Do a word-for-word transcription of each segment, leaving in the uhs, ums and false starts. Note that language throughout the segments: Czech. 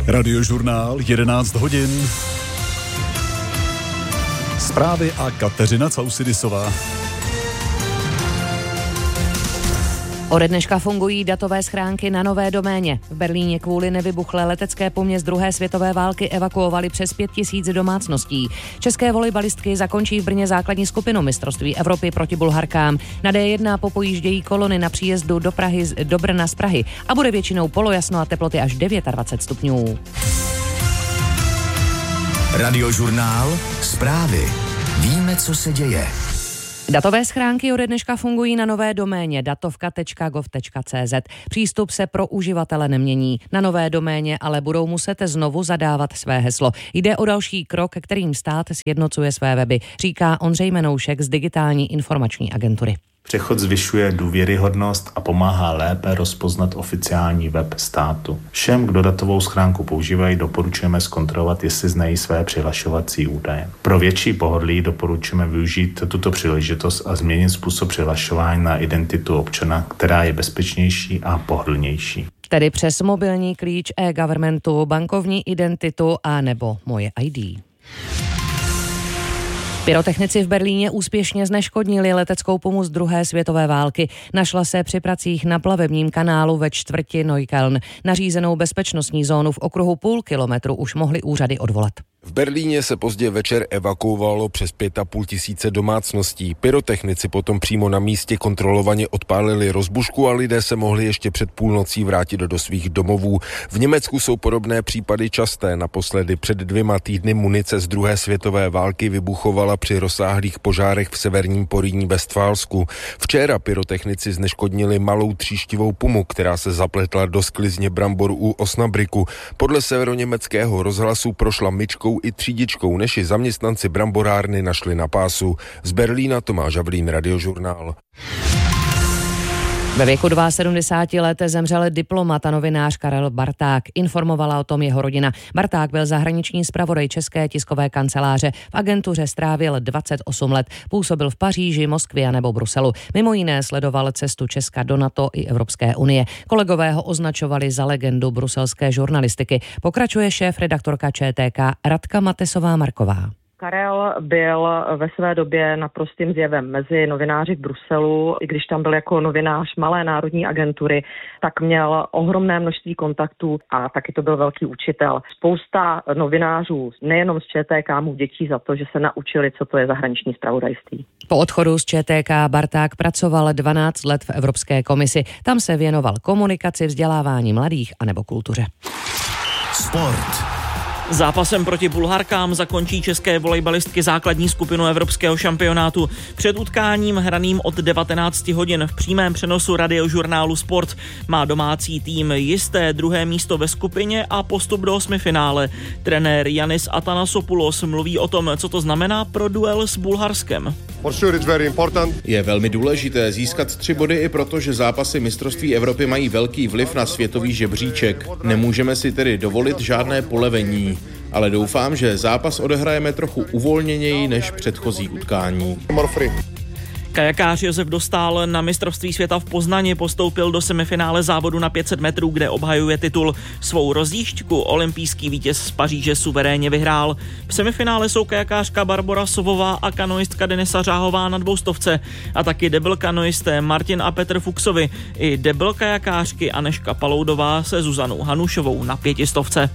Radiožurnál jedenáct hodin. Zprávy a Kateřina Causidisová. Ode dneška fungují datové schránky na nové doméně. V Berlíně kvůli nevybuchlé letecké pomě z druhé světové války evakuovali přes pět tisíc domácností. České volejbalistky zakončí v Brně základní skupinu mistrovství Evropy proti Bulharkám. Na dé jedna popojíždějí kolony na příjezdu do Prahy, do Brna z Prahy a bude většinou polojasno a teploty až dvacet devět stupňů. Radiožurnál, zprávy. Víme, co se děje. Datové schránky ode dneška fungují na nové doméně datovka tečka gov tečka cé zet. Přístup se pro uživatele nemění. Na nové doméně ale budou muset znovu zadávat své heslo. Jde o další krok, kterým stát sjednocuje své weby, říká Ondřej Menoušek z Digitální informační agentury. Přechod zvyšuje důvěryhodnost a pomáhá lépe rozpoznat oficiální web státu. Všem, kdo datovou schránku používají, doporučujeme zkontrolovat, jestli znají své přihlašovací údaje. Pro větší pohodlí doporučujeme využít tuto příležitost a změnit způsob přihlašování na identitu občana, která je bezpečnější a pohodlnější. Tedy přes mobilní klíč e-governmentu, bankovní identitu a nebo Moje í dé. Pyrotechnici v Berlíně úspěšně zneškodnili leteckou pomu z druhé světové války. Našla se při pracích na plavebním kanálu ve čtvrti Neukölln. Nařízenou bezpečnostní zónu v okruhu půl kilometru už mohly úřady odvolat. V Berlíně se pozdě večer evakuovalo přes pět a půl tisíce domácností. Pyrotechnici potom přímo na místě kontrolovaně odpálili rozbušku a lidé se mohli ještě před půlnocí vrátit do svých domovů. V Německu jsou podobné případy časté. Naposledy před dvěma týdny munice z druhé světové války vybuchovala při rozsáhlých požárech v severním Porýní Vestfálsku. Včera pyrotechnici zneškodnili malou tříštivou pumu, která se zapletla do sklizně brambor u Osnabriku. Podle severoněmeckého rozhlasu prošla myčkou i třídičkou, než ji zaměstnanci bramborárny našli na pásu. Z Berlína Tomáš Havlín, Radiožurnál. Ve věku sedmdesáti dvou let zemřel diplomat a novinář Karel Barták. Informovala o tom jeho rodina. Barták byl zahraniční zpravodaj České tiskové kanceláře. V agentuře strávil dvacet osm let. Působil v Paříži, Moskvě nebo Bruselu. Mimo jiné sledoval cestu Česka do NATO i Evropské unie. Kolegové ho označovali za legendu bruselské žurnalistiky. Pokračuje šéf-redaktorka ČTK Radka Matesová-Marková. Karel byl ve své době naprostým zjevem mezi novináři v Bruselu. I když tam byl jako novinář malé národní agentury, tak měl ohromné množství kontaktů a taky to byl velký učitel. Spousta novinářů, nejenom z ČTK, mu vděčí za to, že se naučili, co to je zahraniční zpravodajství. Po odchodu z ČTK Barták pracoval dvanáct let v Evropské komisi. Tam se věnoval komunikaci, vzdělávání mladých anebo kultuře. Sport. Zápasem proti Bulharkám zakončí české volejbalistky základní skupinu evropského šampionátu. Před utkáním hraným od devatenáct hodin v přímém přenosu Radiožurnálu Sport má domácí tým jisté druhé místo ve skupině a postup do osmifinále. Trenér Yannis Atanasopoulos mluví o tom, co to znamená pro duel s Bulharskem. Je velmi důležité získat tři body i proto, že zápasy mistrovství Evropy mají velký vliv na světový žebříček. Nemůžeme si tedy dovolit žádné polevení. Ale doufám, že zápas odehrajeme trochu uvolněněji než předchozí utkání. Kajakář Josef Dostál na mistrovství světa v Poznani postoupil do semifinále závodu na pět set metrů, kde obhajuje titul. Svou rozdížďku olympijský vítěz z Paříže suverénně vyhrál. V semifinále jsou kajakářka Barbora Sovová a kanoistka Denisa Řáhová na dvoustovce a taky debil kanoisté Martin a Petr Fuchsovi i debil kajakářky Anežka Paloudová se Zuzanou Hanušovou na pětistovce.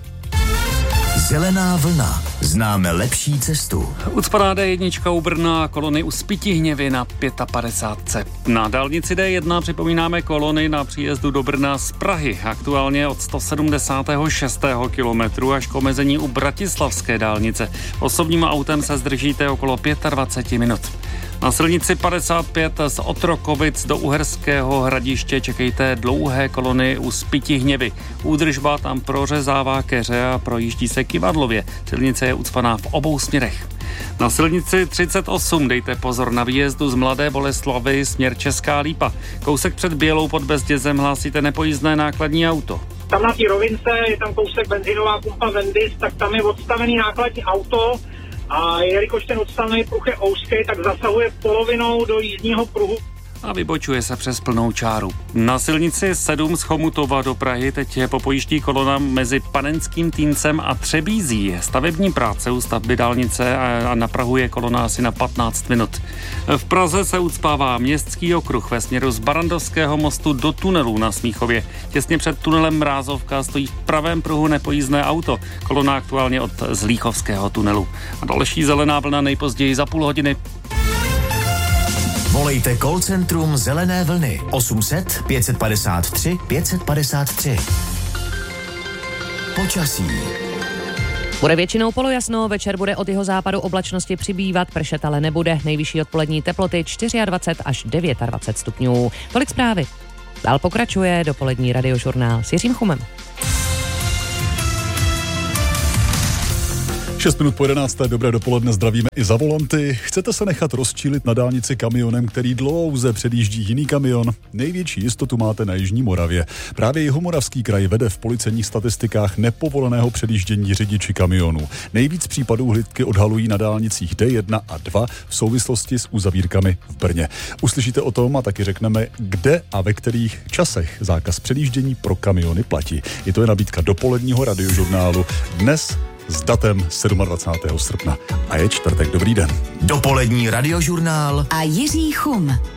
Zelená vlna. Známe lepší cestu. Ucpaná dé jedna u Brna, kolony u Spytihněvy na padesátce pět. Na dálnici dé jedna připomínáme kolony na příjezdu do Brna z Prahy. Aktuálně od sto sedmdesát šest kilometru až k omezení u Bratislavské dálnice. Osobním autem se zdržíte okolo dvacet pět minut. Na silnici padesát pět z Otrokovic do Uherského Hradiště čekejte dlouhé kolony u Spytihněvy. Údržba tam prořezává keře a projíždí se kyvadlově. Silnice je ucpaná v obou směrech. Na silnici třicet osm dejte pozor na výjezdu z Mladé Boleslavi směr Česká Lípa. Kousek před Bělou pod Bezdězem hlásíte nepojízdné nákladní auto. Tam na té rovince je tam kousek benzinová pumpa Vendis, tak tam je odstavený nákladní auto a jelikož ten odstavený pruh je ouský, tak zasahuje polovinou do jízdního pruhu. a vybočuje se přes plnou čáru. Na silnici sedm z Chomutova do Prahy teď popojíždí kolona mezi Panenským Týncem a Třebízí. Stavební práce u stavby dálnice a na Prahu je kolona asi na patnáct minut. V Praze se ucpává Městský okruh ve směru z Barandovského mostu do tunelu na Smíchově. Těsně před tunelem Mrázovka stojí v pravém pruhu nepojízdné auto. Kolona aktuálně od Zlíchovského tunelu. A další zelená vlna nejpozději za půl hodiny. Volejte call centrum Zelené vlny osm set pět padesát tři pět padesát tři. Počasí. Bude většinou polojasno, večer bude od jeho západu oblačnosti přibývat, pršet ale nebude. Nejvyšší odpolední teploty dvacet čtyři až dvacet devět stupňů. Tolik zprávy. Dál pokračuje dopolední radiožurnál s Jiřím Chumem. šest minut po jedenácté, dobré dopoledne, zdravíme i za volanty. Chcete se nechat rozčílit na dálnici kamionem, který dlouze předjíždí jiný kamion? Největší jistotu máte na Jižní Moravě. Právě Jihomoravský kraj vede v policejních statistikách nepovoleného předjíždění řidiči kamionů. Nejvíc případů hlídky odhalují na dálnicích D jedna a dva v souvislosti s uzavírkami v Brně. Uslyšíte o tom a taky řekneme, kde a ve kterých časech zákaz předjíždění pro kamiony platí. I to je nabídka dopoledního radiožurnálu. Dnes s datem dvacátého sedmého srpna. A je čtvrtek, dobrý den. Dopolední radiožurnál a Jiří Chum.